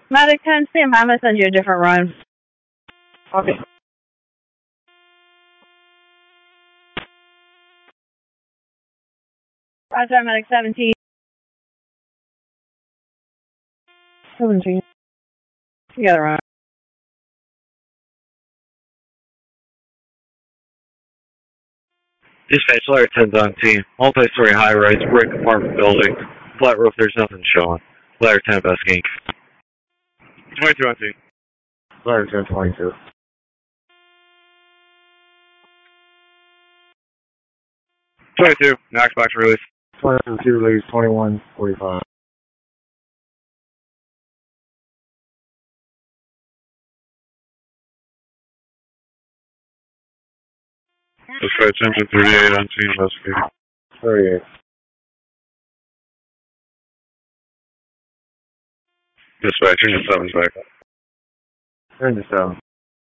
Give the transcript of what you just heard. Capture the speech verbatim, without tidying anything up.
Medic ten, Sam, I'm going to send you a different run. Okay. Roger, Medic seventeen. seventeen. You got it right. Dispatch, Ladder ten's on team. Multi-story high-rise, brick apartment building. Flat roof, there's nothing showing. Ladder ten, best ink. twenty-two on team. Ladder ten, twenty-two. twenty-two, Knox box release. twenty-two release, twenty-one forty-five. Dispatch, engine thirty-eight on team, investigate. thirty-eight. Dispatch, engine seven's back up. Engine seven.